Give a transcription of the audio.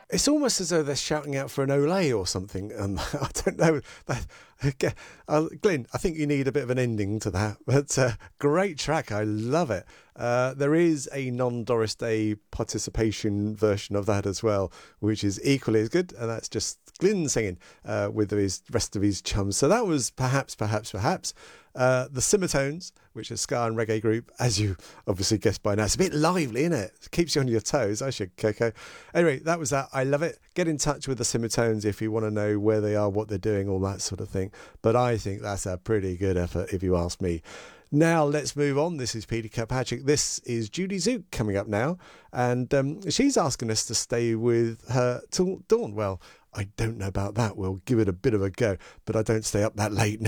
It's almost as though they're shouting out for an Olay or something. I don't know. Glenn, I think you need a bit of an ending to that. But great track. I love it. There is a non-Doris Day participation version of that as well, which is equally as good. And that's just Glyn singing with his rest of his chums. So that was perhaps the Simmertones, which is a ska and reggae group, as you obviously guessed by now. It's a bit lively, isn't it? It keeps you on your toes. I should, Coco. Anyway, that was that. I love it. Get in touch with the Simmertones if you want to know where they are, what they're doing, all that sort of thing. But I think that's a pretty good effort, if you ask me. Now let's move on. This is Peter Kirkpatrick. This is Judy Zook coming up now, and she's asking us to stay with her till dawn. Well, I don't know about that. We'll give it a bit of a go, but I don't stay up that late